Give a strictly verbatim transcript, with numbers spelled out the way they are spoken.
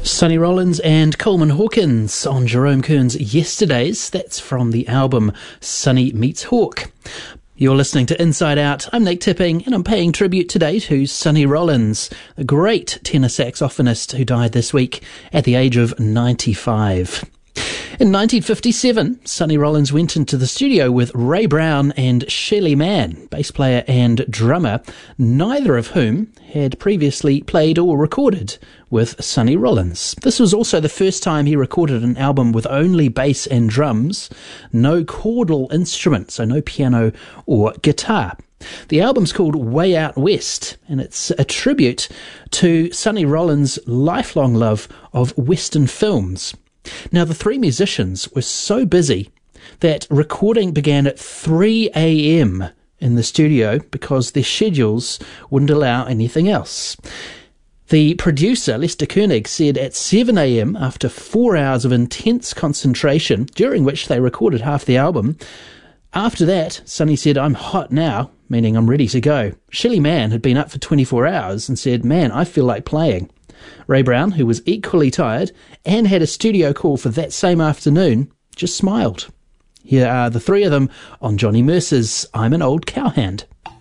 Sonny Rollins and Coleman Hawkins on Jerome Kern's Yesterdays. That's from the album Sonny Meets Hawk. You're listening to Inside Out. I'm Nick Tipping, and I'm paying tribute today to Sonny Rollins, a great tenor saxophonist who died this week at the age of ninety-five. In nineteen fifty-seven, Sonny Rollins went into the studio with Ray Brown and Shelly Manne, bass player and drummer, neither of whom had previously played or recorded with Sonny Rollins. This was also the first time he recorded an album with only bass and drums, no chordal instrument, so no piano or guitar. The album's called Way Out West, and it's a tribute to Sonny Rollins' lifelong love of Western films. Now, the three musicians were so busy that recording began at three a.m. in the studio because their schedules wouldn't allow anything else. The producer, Lester Koenig, said at seven a.m., after four hours of intense concentration, during which they recorded half the album, after that, Sonny said, "I'm hot now," meaning I'm ready to go. Shelly Manne had been up for twenty-four hours and said, "Man, I feel like playing." Ray Brown, who was equally tired and had a studio call for that same afternoon, just smiled. Here are the three of them on Johnny Mercer's I'm an Old Cowhand.